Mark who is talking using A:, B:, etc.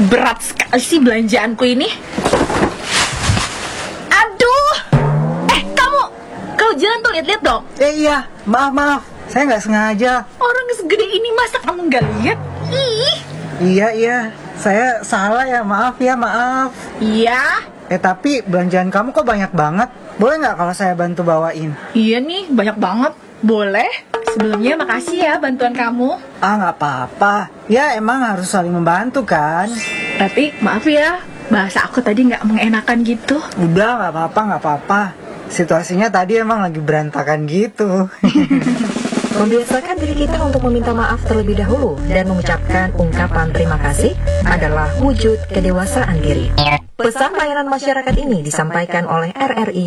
A: berat sekali sih belanjaanku ini. Aduh, kamu jalan tuh lihat-lihat dong.
B: Iya, maaf, saya nggak sengaja.
A: Orang segede ini masa kamu nggak lihat? Ih.
B: Iya, saya salah ya, maaf.
A: Iya.
B: Tapi belanjaan kamu kok banyak banget. Boleh nggak kalau saya bantu bawain?
A: Iya nih, banyak banget. Boleh. Sebelumnya makasih ya bantuan kamu.
B: Nggak apa-apa. Ya emang harus saling membantu kan.
A: Tapi maaf ya, bahasa aku tadi nggak mengenakan gitu.
B: Udah, nggak apa-apa. Situasinya tadi emang lagi berantakan gitu.
C: Membiasakan diri kita untuk meminta maaf terlebih dahulu dan mengucapkan ungkapan terima kasih adalah wujud kedewasaan diri. Pesan layanan masyarakat ini disampaikan oleh RRI